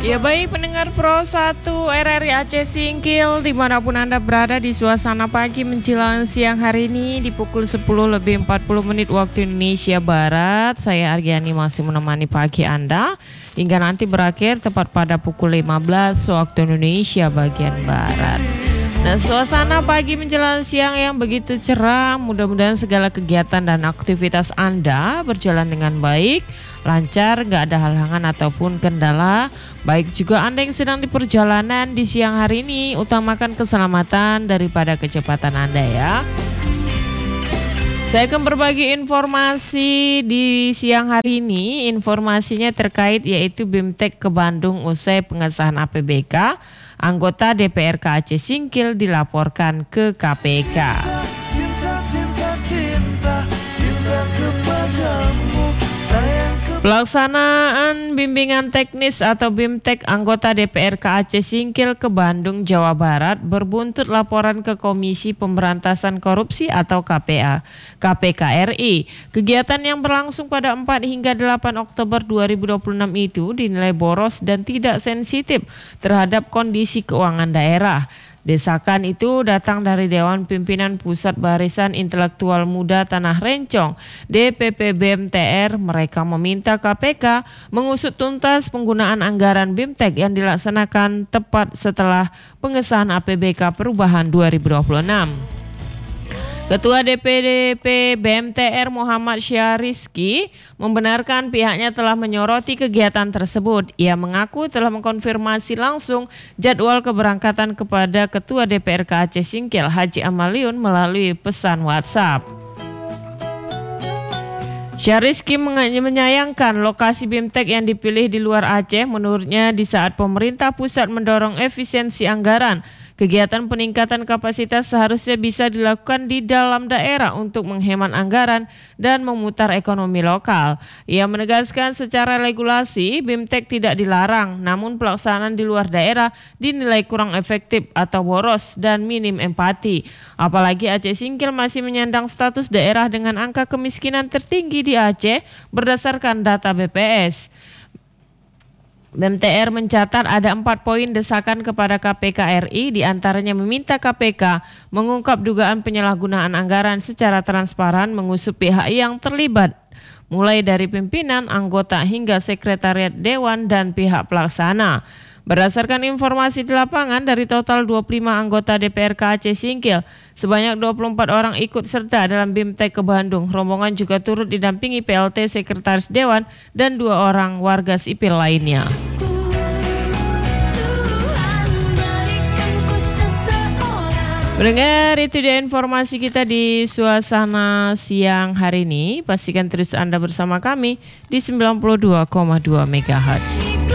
Ya baik pendengar Pro 1 RRI Aceh Singkil dimanapun Anda berada di suasana pagi menjelang siang hari ini di pukul 10:40 waktu Indonesia Barat. Saya Argiani masih menemani pagi Anda hingga nanti berakhir tepat pada pukul 15 waktu Indonesia bagian Barat. Nah, suasana pagi menjelang siang yang begitu cerah, mudah-mudahan segala kegiatan dan aktivitas Anda berjalan dengan baik, lancar, gak ada halangan ataupun kendala. Baik juga Anda yang sedang di perjalanan di siang hari ini, utamakan keselamatan daripada kecepatan Anda ya. Saya akan berbagi informasi di siang hari ini. Informasinya terkait yaitu BIMTEK ke Bandung usai pengesahan APBK. Anggota DPRK Aceh Singkil dilaporkan ke KPK. Pelaksanaan bimbingan teknis atau BIMTEK anggota DPRK Aceh Singkil ke Bandung, Jawa Barat berbuntut laporan ke Komisi Pemberantasan Korupsi atau KPK RI. Kegiatan yang berlangsung pada 4 hingga 8 Oktober 2026 itu dinilai boros dan tidak sensitif terhadap kondisi keuangan daerah. Desakan itu datang dari Dewan Pimpinan Pusat Barisan Intelektual Muda Tanah Rencong, DPP BMTR. Mereka meminta KPK mengusut tuntas penggunaan anggaran BIMTEK yang dilaksanakan tepat setelah pengesahan APBK perubahan 2026. Ketua DPP BMTR Muhammad Syahrizki membenarkan pihaknya telah menyoroti kegiatan tersebut. Ia mengaku telah mengkonfirmasi langsung jadwal keberangkatan kepada Ketua DPRK Aceh Singkil Haji Amaliun melalui pesan WhatsApp. Syahrizki menyayangkan lokasi BIMTEK yang dipilih di luar Aceh. Menurutnya di saat pemerintah pusat mendorong efisiensi anggaran, kegiatan peningkatan kapasitas seharusnya bisa dilakukan di dalam daerah untuk menghemat anggaran dan memutar ekonomi lokal. Ia menegaskan secara regulasi BIMTEK tidak dilarang, namun pelaksanaan di luar daerah dinilai kurang efektif atau boros dan minim empati. Apalagi Aceh Singkil masih menyandang status daerah dengan angka kemiskinan tertinggi di Aceh berdasarkan data BPS. BMTR mencatat ada 4 poin desakan kepada KPK RI, diantaranya meminta KPK mengungkap dugaan penyalahgunaan anggaran secara transparan, mengusut pihak yang terlibat, mulai dari pimpinan, anggota hingga sekretariat dewan dan pihak pelaksana. Berdasarkan informasi di lapangan, dari total 25 anggota DPRK Aceh Singkil, sebanyak 24 orang ikut serta dalam BIMTEK ke Bandung. Rombongan juga turut didampingi PLT Sekretaris Dewan dan 2 orang warga sipil lainnya. Mendengar itu dia informasi kita di suasana siang hari ini. Pastikan terus Anda bersama kami di 92,2 MHz.